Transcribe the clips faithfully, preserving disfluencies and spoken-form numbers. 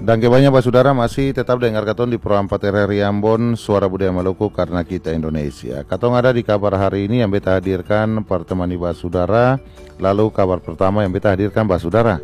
Dan kebanyakan Pak Saudara masih tetap dengar katon di Pro empat R R I Ambon, Suara Budaya Maluku karena kita Indonesia. Katong ada di kabar hari ini yang beta hadirkan pertemani Pak Saudara. Lalu kabar pertama yang beta hadirkan Pak Saudara.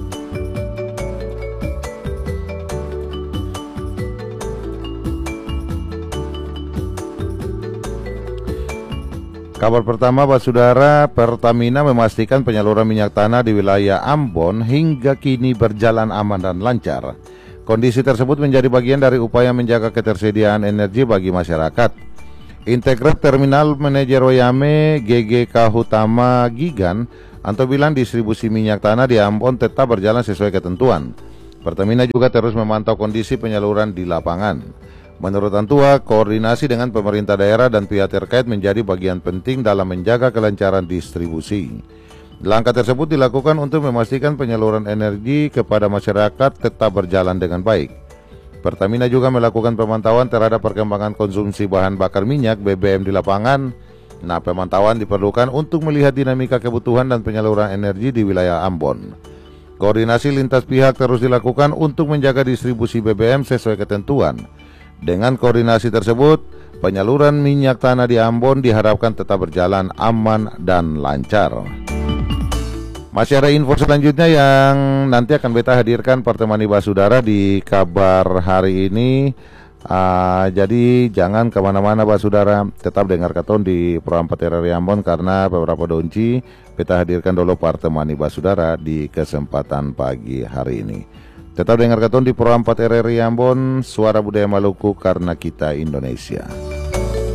Kabar pertama Pak Saudara, Pertamina memastikan penyaluran minyak tanah di wilayah Ambon hingga kini berjalan aman dan lancar. Kondisi tersebut menjadi bagian dari upaya menjaga ketersediaan energi bagi masyarakat. Integrat Terminal Manajer Oyame G G K Hutama Gigan Anto bilang distribusi minyak tanah di Ambon tetap berjalan sesuai ketentuan. Pertamina juga terus memantau kondisi penyaluran di lapangan. Menurut Antua, koordinasi dengan pemerintah daerah dan pihak terkait menjadi bagian penting dalam menjaga kelancaran distribusi. Langkah tersebut dilakukan untuk memastikan penyaluran energi kepada masyarakat tetap berjalan dengan baik. Pertamina juga melakukan pemantauan terhadap perkembangan konsumsi bahan bakar minyak B B M di lapangan. Nah, pemantauan diperlukan untuk melihat dinamika kebutuhan dan penyaluran energi di wilayah Ambon. Koordinasi lintas pihak terus dilakukan untuk menjaga distribusi B B M sesuai ketentuan. Dengan koordinasi tersebut, penyaluran minyak tanah di Ambon diharapkan tetap berjalan aman dan lancar. Masih ada info selanjutnya yang nanti akan beta hadirkan pertemani Pak Saudara di kabar hari ini. uh, Jadi jangan kemana-mana Pak Saudara, tetap dengar katon di Pro empat R R I Ambon karena beberapa donci beta hadirkan dulu pertemani Pak Saudara di kesempatan pagi hari ini. Tetap dengar katon di Pro empat R R I Ambon, Suara Budaya Maluku karena kita Indonesia.